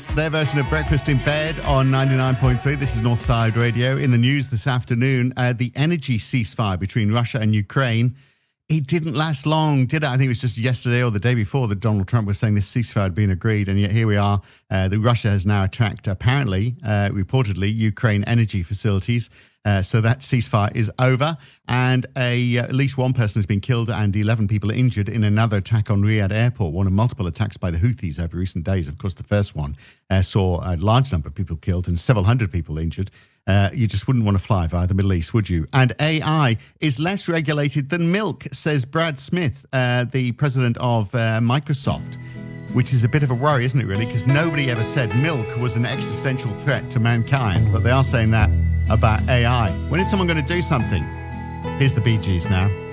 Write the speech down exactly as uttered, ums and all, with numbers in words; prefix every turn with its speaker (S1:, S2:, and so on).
S1: Their version of Breakfast in Bed on ninety-nine point three. This is Northside Radio. In the news this afternoon, uh, the energy ceasefire between Russia and Ukraine, it didn't last long, did it? I think it was just yesterday or the day before that Donald Trump was saying this ceasefire had been agreed, and yet here we are. Uh, the Russia has now attacked, apparently, uh, reportedly, Ukraine energy facilities. Uh, so that ceasefire is over, and a, uh, at least one person has been killed and eleven people injured in another attack on Riyadh airport, one of multiple attacks by the Houthis over recent days. Of course, the first one uh, saw a large number of people killed and several hundred people injured. Uh, you just wouldn't want to fly via the Middle East, would you? And A I is less regulated than milk, says Brad Smith, uh, the president of uh, Microsoft. Which is a bit of a worry, isn't it, really? Because nobody ever said milk was an existential threat to mankind. But they are saying that about A I. When is someone going to do something? Here's the Bee Gees now.